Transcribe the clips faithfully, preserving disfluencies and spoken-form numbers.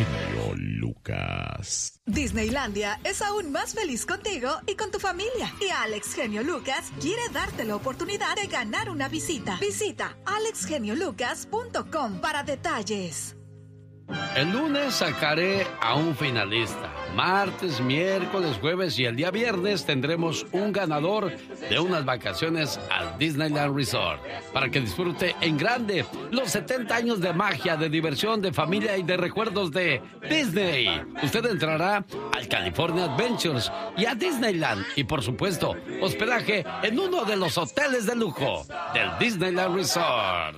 genio Lucas. Disneylandia es aún más feliz contigo y con tu familia. Y Alex Genio Lucas quiere darte la oportunidad de ganar una visita. Visita alex genio lucas punto com para detalles. El lunes sacaré a un finalista. Martes, miércoles, jueves y el día viernes tendremos un ganador de unas vacaciones al Disneyland Resort para que disfrute en grande los setenta años de magia, de diversión, de familia y de recuerdos de Disney. Usted entrará al California Adventures y a Disneyland y, por supuesto, hospedaje en uno de los hoteles de lujo del Disneyland Resort.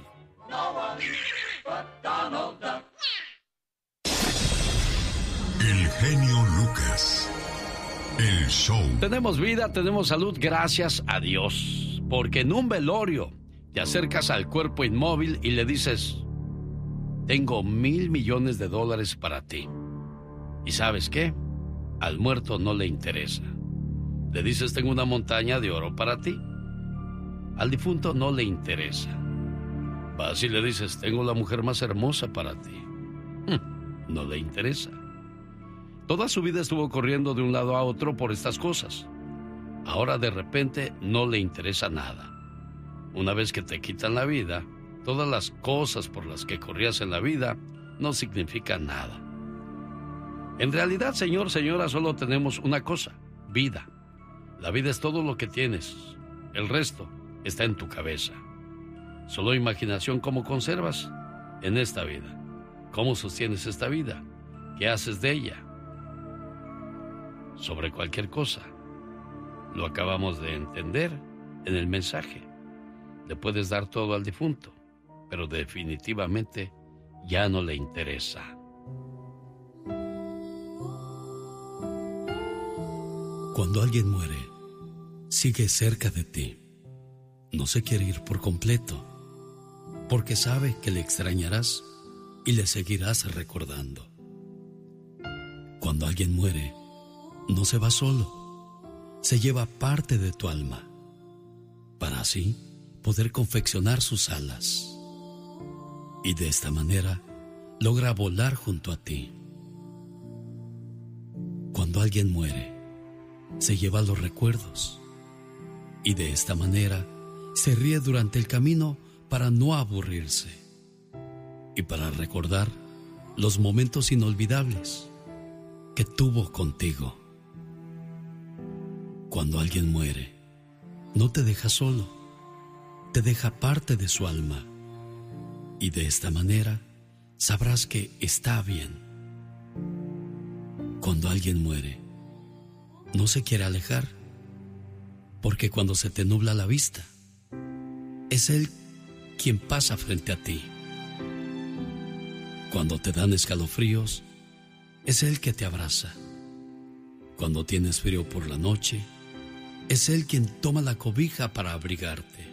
El genio Lucas. El show. Tenemos vida, tenemos salud, gracias a Dios. Porque en un velorio te acercas al cuerpo inmóvil y le dices: tengo mil millones de dólares para ti. ¿Y sabes qué? Al muerto no le interesa. Le dices: tengo una montaña de oro para ti. Al difunto no le interesa. Vas y le dices: tengo la mujer más hermosa para ti. No le interesa. Toda su vida estuvo corriendo de un lado a otro por estas cosas. Ahora de repente no le interesa nada. Una vez que te quitan la vida, todas las cosas por las que corrías en la vida no significan nada. En realidad, señor, señora, solo tenemos una cosa: vida. La vida es todo lo que tienes. El resto está en tu cabeza. Solo imaginación cómo conservas en esta vida. ¿Cómo sostienes esta vida? ¿Qué haces de ella? Sobre cualquier cosa. Lo acabamos de entender en el mensaje. Le puedes dar todo al difunto, pero definitivamente ya no le interesa. Cuando alguien muere, sigue cerca de ti. No se quiere ir por completo, porque sabe que le extrañarás y le seguirás recordando. Cuando alguien muere, no se va solo, se lleva parte de tu alma, para así poder confeccionar sus alas. Y de esta manera logra volar junto a ti. Cuando alguien muere, se lleva los recuerdos, y de esta manera se ríe durante el camino para no aburrirse, y para recordar los momentos inolvidables que tuvo contigo. Cuando alguien muere, no te deja solo, te deja parte de su alma, y de esta manera sabrás que está bien. Cuando alguien muere, no se quiere alejar, porque cuando se te nubla la vista, es él quien pasa frente a ti. Cuando te dan escalofríos, es él que te abraza. Cuando tienes frío por la noche, es él quien toma la cobija para abrigarte.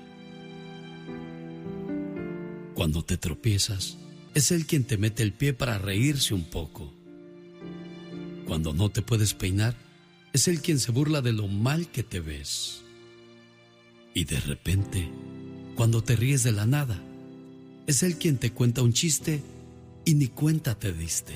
Cuando te tropiezas, es él quien te mete el pie para reírse un poco. Cuando no te puedes peinar, es él quien se burla de lo mal que te ves. Y de repente, cuando te ríes de la nada, es él quien te cuenta un chiste y ni cuenta te diste.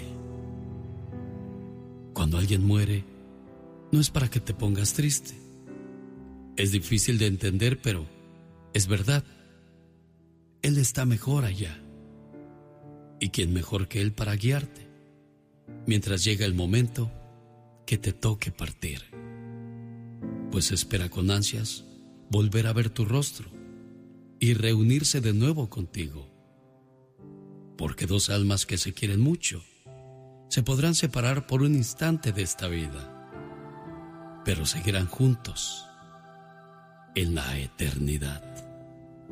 Cuando alguien muere, no es para que te pongas triste. Es difícil de entender, pero es verdad. Él está mejor allá. ¿Y quién mejor que él para guiarte? Mientras llega el momento que te toque partir. Pues espera con ansias volver a ver tu rostro y reunirse de nuevo contigo. Porque dos almas que se quieren mucho se podrán separar por un instante de esta vida, pero seguirán juntos en la eternidad.